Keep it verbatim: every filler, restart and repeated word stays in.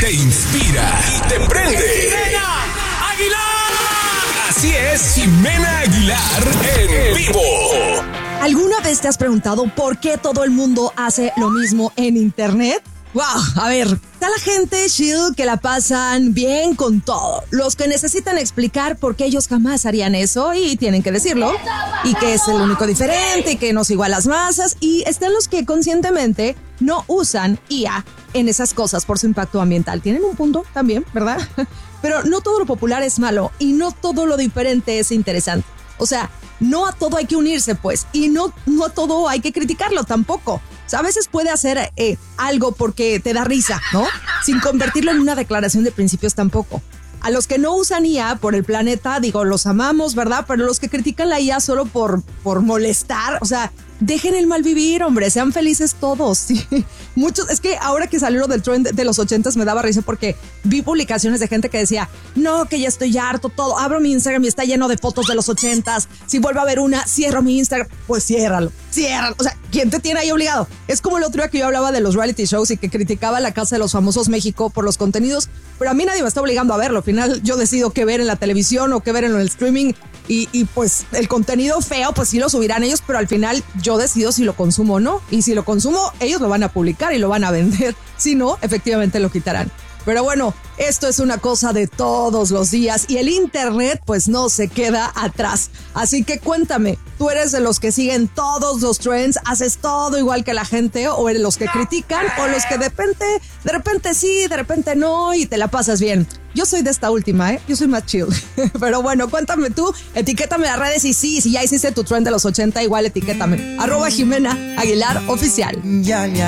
te inspira y te prende. ¡Jimena Aguilar! Así es, Jimena Aguilar en vivo. ¿Alguna vez te has preguntado por qué todo el mundo hace lo mismo en internet? Wow, a ver, está la gente chill que la pasan bien con todo. Los que necesitan explicar por qué ellos jamás harían eso y tienen que decirlo. Y que es el único diferente y que no es igual a las masas. Y están los que conscientemente no usan I A en esas cosas por su impacto ambiental. Tienen un punto también, ¿verdad? Pero no todo lo popular es malo y no todo lo diferente es interesante. O sea, no a todo hay que unirse, pues, y no, no a todo hay que criticarlo tampoco. O sea, a veces puede hacer eh, algo porque te da risa, ¿no? Sin convertirlo en una declaración de principios tampoco. A los que no usan I A por el planeta, digo, los amamos, ¿verdad? Pero los que critican la I A solo por, por molestar, o sea, dejen el mal vivir, hombre, sean felices todos. ¿Sí? Muchos, es que ahora que salió lo del trend de los ochentas me daba risa porque vi publicaciones de gente que decía, no, que ya estoy harto, todo, abro mi Instagram y está lleno de fotos de los ochentas, si vuelvo a ver una, cierro mi Instagram, pues ciérralo, ciérralo, o sea, ¿quién te tiene ahí obligado? Es como el otro día que yo hablaba de los reality shows y que criticaba la Casa de los Famosos México por los contenidos, pero a mí nadie me está obligando a verlo, al final yo decido qué ver en la televisión o qué ver en el streaming. Y, y pues el contenido feo, pues sí lo subirán ellos, pero al final yo decido si lo consumo o no. Y si lo consumo, ellos lo van a publicar y lo van a vender. Si no, efectivamente lo quitarán. Pero bueno, esto es una cosa de todos los días y el internet pues no se queda atrás. Así que cuéntame, ¿tú eres de los que siguen todos los trends, haces todo igual que la gente o eres los que critican o los que de repente, de repente sí, de repente no y te la pasas bien? Yo soy de esta última, ¿eh? Yo soy más chill. Pero bueno, cuéntame tú, etiquétame en las redes y sí, si ya hiciste tu trend de los ochenta, igual etiquétame. Arroba Jimena Aguilar Oficial. Ya, ya.